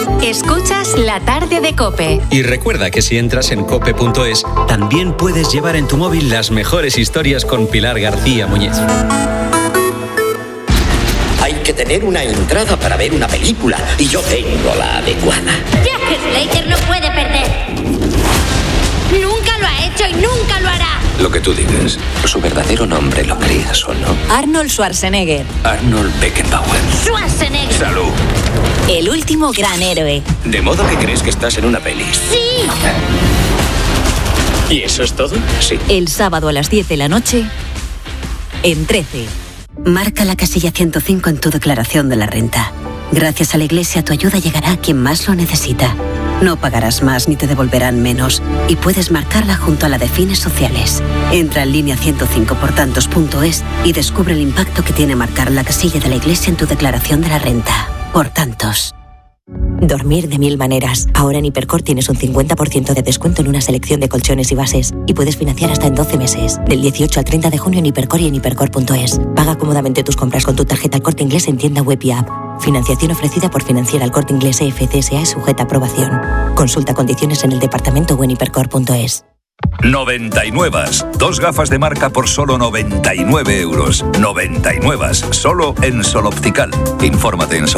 Escuchas La Tarde de COPE. Y recuerda que si entras en cope.es, también puedes llevar en tu móvil las mejores historias con Pilar García Muñiz. Hay que tener una entrada para ver una película y yo tengo la adecuada. Jack Slater no puede perder. Nunca lo ha hecho y nunca lo hará. Lo que tú digas, su verdadero nombre, lo creas o no. Arnold Schwarzenegger. Arnold Beckenbauer. Schwarzenegger. Salud. El último gran héroe. De modo que crees que estás en una peli. Sí. ¿Y eso es todo? Sí. El sábado a las 10 de la noche en 13. Marca la casilla 105 en tu declaración de la renta. Gracias a la Iglesia, tu ayuda llegará a quien más lo necesita. No pagarás más ni te devolverán menos. Y puedes marcarla junto a la de fines sociales. Entra en línea 105portantos.es y descubre el impacto que tiene marcar la casilla de la Iglesia en tu declaración de la renta. Por tantos. Dormir de 1000 maneras. Ahora en Hipercor tienes un 50% de descuento en una selección de colchones y bases. Y puedes financiar hasta en 12 meses. Del 18 al 30 de junio en Hipercor y en hipercor.es. Paga cómodamente tus compras con tu tarjeta El Corte Inglés en tienda web y app. Financiación ofrecida por Financiera El Corte Inglés EFCSA y sujeta a aprobación. Consulta condiciones en el departamento o en hipercor.es. 99. 2 gafas de marca por solo 99 euros. 99. Solo en Sol Optical. Infórmate en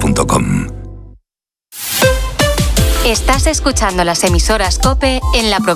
soloptical.com. Estás escuchando las emisoras COPE en la provincia.